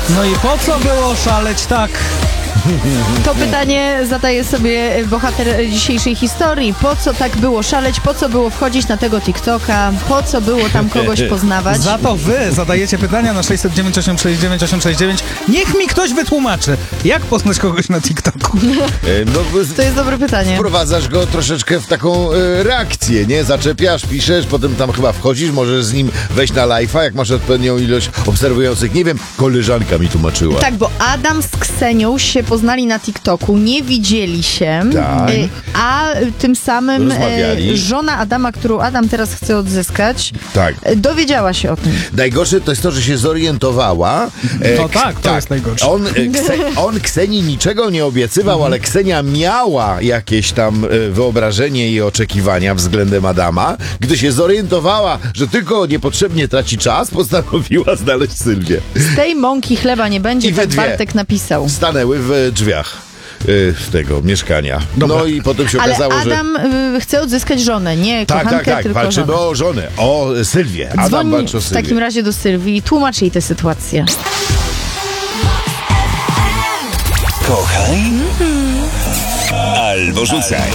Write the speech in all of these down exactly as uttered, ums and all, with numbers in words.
No i po co było szaleć tak? To pytanie zadaje sobie bohater dzisiejszej historii. Po co tak było szaleć? Po co było wchodzić na tego TikToka? Po co było tam kogoś poznawać? Za to wy zadajecie pytania na sześć zero dziewięć osiem sześć dziewięć osiem sześć dziewięć. Niech mi ktoś wytłumaczy, jak poznać kogoś na TikToku. E, no, To jest dobre pytanie. wprowadzasz go troszeczkę w taką e, reakcję, nie? Zaczepiasz, piszesz, potem tam chyba wchodzisz, możesz z nim wejść na live'a, jak masz odpowiednią ilość obserwujących. Nie wiem, koleżanka mi tłumaczyła. Tak, bo Adam z Ksenią się poznali na TikToku, nie widzieli się, Tak. y, a tym samym Rozmawiali. y, żona Adama, którą Adam teraz chce odzyskać, Tak. y, dowiedziała się o tym. Najgorsze to jest to, że się zorientowała. E, No k- tak, to jest najgorsze. On, e, Kse, on Ksenii niczego nie obiecywał, ale Ksenia miała jakieś tam e, wyobrażenie i oczekiwania względem Adama. Gdy się zorientowała, że tylko niepotrzebnie traci czas, postanowiła znaleźć Sylwię. Z tej mąki chleba nie będzie, I we tak dwie. Bartek napisał. Stanęły w drzwiach e, tego mieszkania. Dobra. No i potem się Ale okazało, że... Adam y, chce odzyskać żonę, nie Tak, kochankę, tak, tak. tylko Walczymy żonę. o żonę, o Sylwię. Adam Dzwoni walczy o w Sylwię. takim razie do Sylwii i tłumaczy jej tę sytuację. Kochaj albo rzucaj.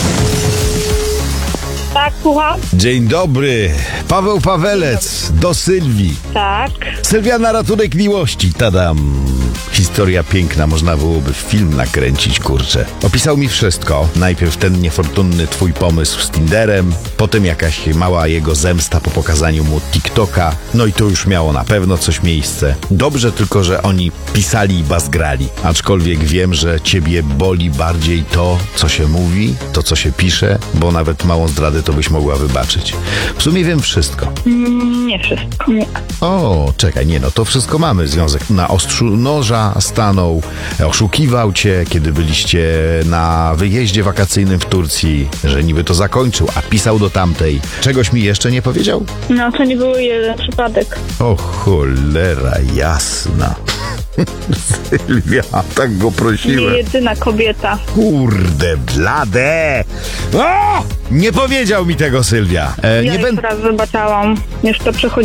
Tak, słucham? Dzień dobry. Paweł Pawelec do Sylwii. Tak. Sylwia na ratunek miłości. Tadam. Historia piękna, można byłoby film nakręcić, kurczę. Opisał mi wszystko. Najpierw ten niefortunny twój pomysł z Tinderem, potem jakaś mała jego zemsta po pokazaniu mu TikToka. No i to już miało na pewno coś miejsce. Dobrze tylko, że oni pisali i bazgrali. Aczkolwiek wiem, że ciebie boli bardziej to, co się mówi, to, co się pisze, bo nawet małą zdradę to byś mogła wybaczyć. W sumie wiem wszystko. Nie wszystko, nie. O, czekaj, nie no, to wszystko mamy. Związek na ostrzu noża stanął, oszukiwał cię, kiedy byliście na wyjeździe wakacyjnym w Turcji, że niby to zakończył, a pisał do tamtej. Czegoś mi jeszcze nie powiedział? No to nie był jeden przypadek. O cholera jasna. Sylwia, tak go Nie prosiłem. jedyna kobieta. Kurde blade! O! Nie powiedział mi tego Sylwia. E, Ja nie już będę... raz wybaczałam. Już to przechodzi